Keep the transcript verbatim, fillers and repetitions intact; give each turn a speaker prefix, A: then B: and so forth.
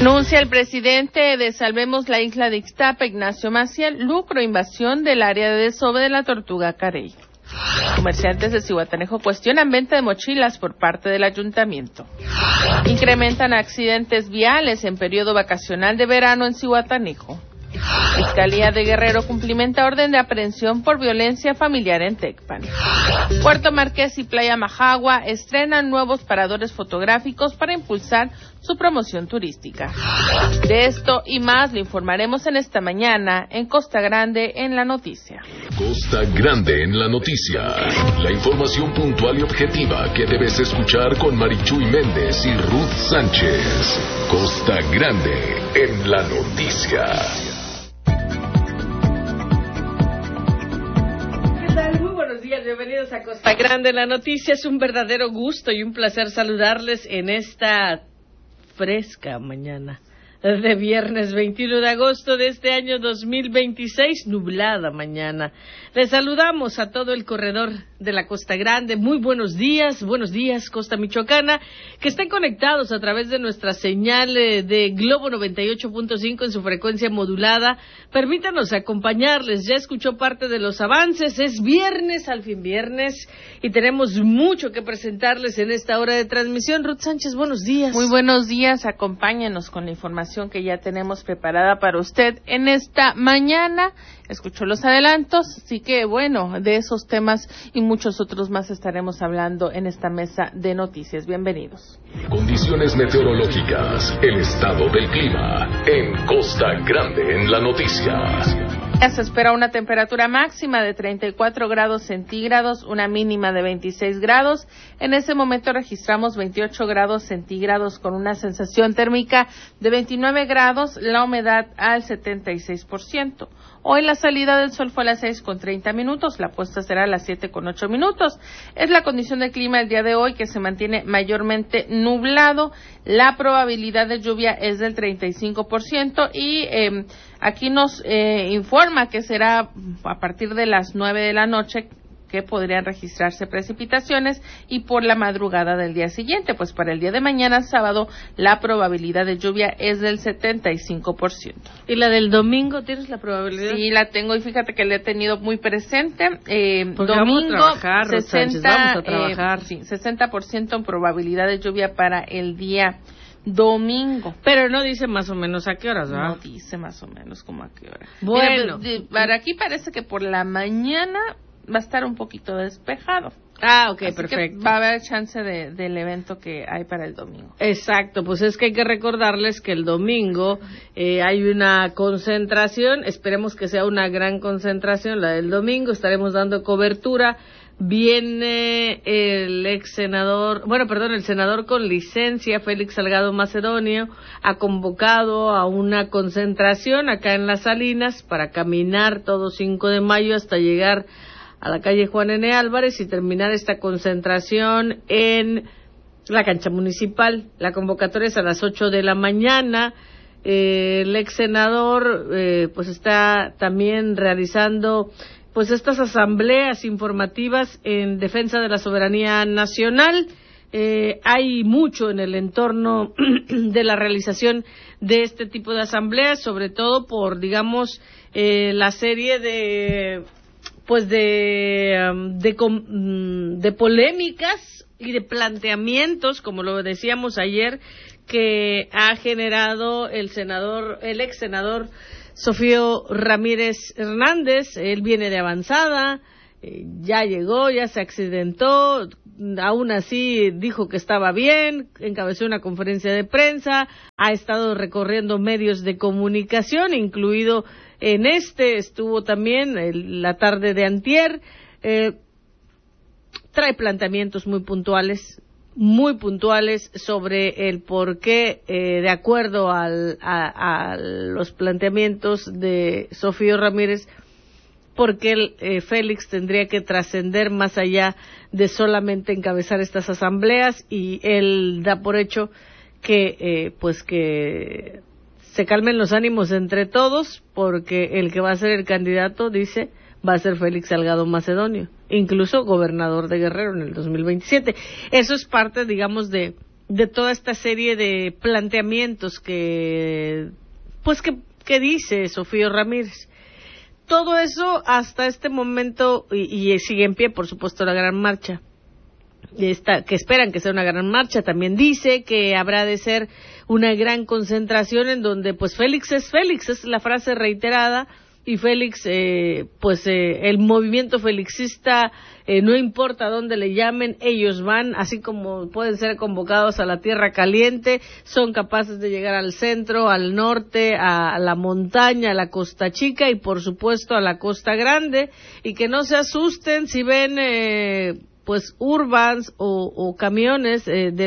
A: Anuncia el presidente de Salvemos la Isla de Ixtapa, Ignacio Maciel, lucro e invasión del área de desove de la Tortuga Carey. Comerciantes de Zihuatanejo cuestionan venta de mochilas por parte del ayuntamiento. Incrementan accidentes viales en periodo vacacional de verano en Zihuatanejo. Fiscalía de Guerrero cumplimenta orden de aprehensión por violencia familiar en Tecpan. Puerto Marqués y Playa Majagua estrenan nuevos paradores fotográficos para impulsar su promoción turística. De esto y más le informaremos en esta mañana en Costa Grande en la Noticia.
B: Costa Grande en la Noticia. La información puntual y objetiva que debes escuchar con Marichuy Méndez y Ruth Sánchez. Costa Grande en la Noticia.
C: Bienvenidos a Costa Grande, la noticia. Es un verdadero gusto y un placer saludarles en esta fresca mañana de viernes veintiuno de agosto de este año dos mil veintiséis, nublada mañana. Les saludamos a todo el corredor de la Costa Grande. Muy buenos días, buenos días Costa Michoacana, que estén conectados a través de nuestra señal de Globo noventa y ocho punto cinco en su frecuencia modulada. Permítanos acompañarles, ya escuchó parte de los avances, es viernes, al fin viernes, y tenemos mucho que presentarles en esta hora de transmisión. Ruth Sánchez, buenos días.
A: Muy buenos días, acompáñenos con la información que ya tenemos preparada para usted en esta mañana. Escuchó los adelantos, así que bueno, de esos temas y muchos otros más estaremos hablando en esta mesa de noticias. Bienvenidos.
B: Condiciones meteorológicas, el estado del clima en Costa Grande en la Noticia.
A: Se espera una temperatura máxima de treinta y cuatro grados centígrados, una mínima de veintiséis grados. En ese momento registramos veintiocho grados centígrados con una sensación térmica de veintinueve grados, la humedad al setenta y seis por ciento. Hoy la salida del sol fue a las seis con treinta minutos, la puesta será a las siete con ocho minutos. Es la condición de clima el día de hoy, que se mantiene mayormente nublado. La probabilidad de lluvia es del treinta y cinco por ciento y eh, aquí nos eh, informa que será a partir de las nueve de la noche que podrían registrarse precipitaciones y por la madrugada del día siguiente. Pues para el día de mañana, sábado, la probabilidad de lluvia es del setenta y cinco por ciento.
C: ¿Y la del domingo tienes la probabilidad?
A: Sí, la tengo y fíjate que la he tenido muy presente. Eh,
C: Porque
A: domingo,
C: vamos a trabajar,
A: sesenta,
C: vamos a trabajar.
A: Eh, sí, sesenta por ciento en probabilidad de lluvia para el día domingo.
C: Pero no dice más o menos a qué horas, ¿verdad?
A: No dice más o menos como a qué hora.
C: Bueno.
A: Mira, de, para aquí parece que por la mañana va a estar un poquito despejado.
C: Ah, ok,
A: Así
C: perfecto.
A: Que va a haber chance de, del evento que hay para el domingo.
C: Exacto, pues es que hay que recordarles que el domingo eh, hay una concentración, esperemos que sea una gran concentración, la del domingo, estaremos dando cobertura. Viene el ex senador, bueno, perdón, el senador con licencia, Félix Salgado Macedonio, ha convocado a una concentración acá en Las Salinas para caminar todo cinco de mayo hasta llegar a la calle Juan N. Álvarez y terminar esta concentración en la cancha municipal. La convocatoria es a las ocho de la mañana. Eh, el ex senador eh, pues está también realizando pues estas asambleas informativas en defensa de la soberanía nacional. Eh, hay mucho en el entorno de la realización de este tipo de asambleas, sobre todo por, digamos, eh, la serie de pues de, um, de, de, de polémicas y de planteamientos, como lo decíamos ayer, que ha generado el senador, el ex senador Sofío Ramírez Hernández. Él viene de avanzada, eh, ya llegó, ya se accidentó, aún así dijo que estaba bien, encabezó una conferencia de prensa, ha estado recorriendo medios de comunicación, incluido en este, estuvo también el, la tarde de antier, eh, trae planteamientos muy puntuales, muy puntuales sobre el por qué, eh, de acuerdo al, a, a los planteamientos de Sofío Ramírez, porque el, eh, Félix tendría que trascender más allá de solamente encabezar estas asambleas, y él da por hecho que, eh, pues que se calmen los ánimos entre todos, porque el que va a ser el candidato, dice, va a ser Félix Salgado Macedonio, incluso gobernador de Guerrero en el dos mil veintisiete. Eso es parte, digamos, de de toda esta serie de planteamientos que, pues que, que dice Sofío Ramírez. Todo eso hasta este momento, y, y sigue en pie, por supuesto, la gran marcha. Esta, que esperan que sea una gran marcha. También dice que habrá de ser una gran concentración en donde, pues, Félix es Félix, es la frase reiterada, y Félix, eh, pues eh, el movimiento felixista, eh, no importa dónde le llamen, ellos van, así como pueden ser convocados a la Tierra Caliente, son capaces de llegar al centro, al norte, a, a la montaña, a la Costa Chica y por supuesto a la Costa Grande, y que no se asusten si ven eh, pues urbans o, o camiones eh, de